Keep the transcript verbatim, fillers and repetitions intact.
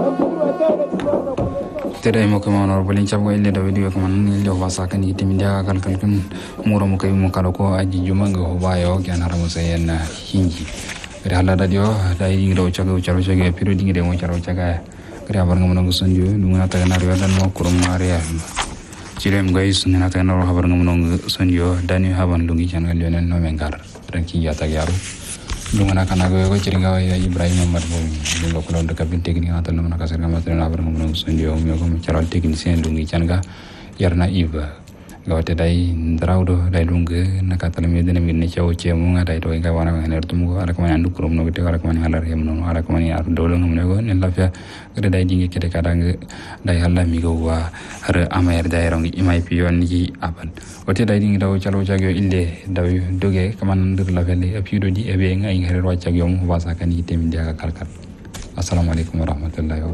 Tere mo kama nor bolin chabo ile da video kama ni le wasa kan ite mi dia kal kal kan muro mo kai mo kala ko aji juma ngo ba yo kan haramu sayen hinji kare hala da dio da yi ro chago charo chage piru dingi de mo charo chaga kare abar ngam no sonju dungna ta na ro dan mo kurum mare cirem guys nina ta na ro habar ngam no sonju dani haban lungi chan gal yonen no mengar tranki ya ta yaru dungna kana go go ciringa ya Ibrahim Muhammad bo dungo ko don ka bin tekni atal no na kasar ngam ta na habar ngam no sonju mi ko charo tekni sen lungi chan ga yarna iba gawate dai ndraudo dai lunge nakatale me dene minne chaw chemu nga dai to ga wana ngene tumu ara ko andu krom no gete ara ko mani halar hem no ara ko mani ar dolo ngam ne go ne lafia gede dai dinge kete kadang dai halla mi go wa har amayar dai rongi imai pion ni aban ote dai dinge daw chalo jagyo ille daw doge kaman ndur la vele apido di ebe nga ngere ro chagyo mu wasa kan yitem dia ka kalkal assalamu alaikum warahmatullahi wabarakatuh.